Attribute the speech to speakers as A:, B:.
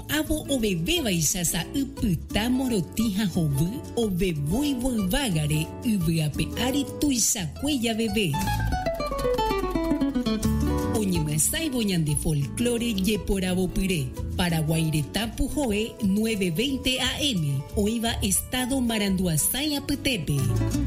A: no avo o bebé baixasa upyta morotija hovy o bebui volvágare uvyape ari tuisakueya bebé. Oñemesaivo ñande folclore yeporavo pyré. Paraguairetapu Joe 9:20 AM. Oiva Estado Maranduasaya Petepe.